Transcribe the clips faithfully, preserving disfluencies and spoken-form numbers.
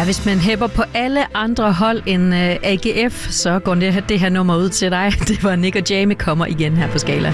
hvis man hæpper på alle andre hold end uh, A G F, så går det her, det her nummer ud til dig. Det var Nick og Jamie kommer igen her på Skala.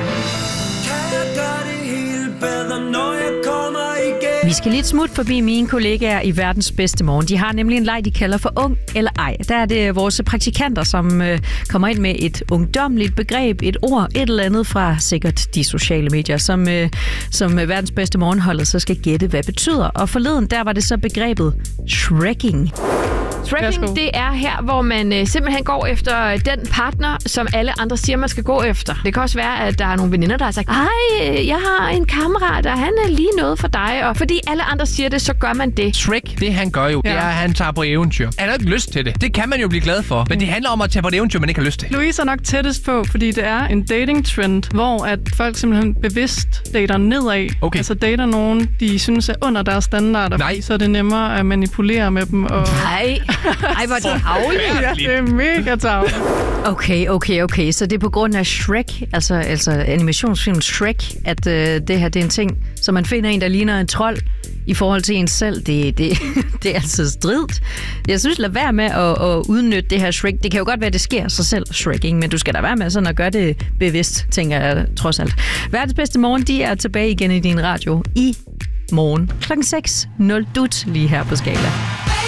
Vi skal lidt smut forbi mine kollegaer i Verdens Bedste Morgen. De har nemlig en leg, de kalder for Ung eller Ej. Der er det vores praktikanter, som øh, kommer ind med et ungdommeligt begreb, et ord, et eller andet fra sikkert de sociale medier, som, øh, som Verdens Bedste Morgenholdet så skal gætte, hvad betyder. Og forleden, der var det så begrebet shrekking. Tracking, det er her, hvor man øh, simpelthen går efter den partner, som alle andre siger, man skal gå efter. Det kan også være, at der er nogle veninder, der har sagt, ej, jeg har en kammerat, og han er lige noget for dig. Og fordi alle andre siger det, så gør man det. Shrek, det han gør jo, ja. det er, at han tager på eventyr. Han har ikke lyst til det. Det kan man jo blive glad for. Men det handler om at tage på et eventyr, man ikke har lyst til. Louise er nok tættest på, fordi det er en dating-trend, hvor at folk simpelthen bevidst dater nedad. Okay. Altså dater nogen, de synes er under deres standarder, fordi så er det nemmere at manipulere med dem. Og... Nej. Ej, hvor er det tavligt. Ja, det er mega tavligt. Okay, okay, okay. Så det er på grund af Shrek, altså, altså animationsfilmen Shrek, at øh, det her det er en ting, så man finder en, der ligner en trold i forhold til en selv. Det, det, det er altså stridt. Jeg synes, lad være med at, at udnytte det her Shrek. Det kan jo godt være, at det sker sig selv, Shrekking, men du skal da være med sådan at gøre det bevidst, tænker jeg trods alt. Verdens Bedste Morgen, de er tilbage igen i din radio i morgen klokken seks nul dut lige her på Skala.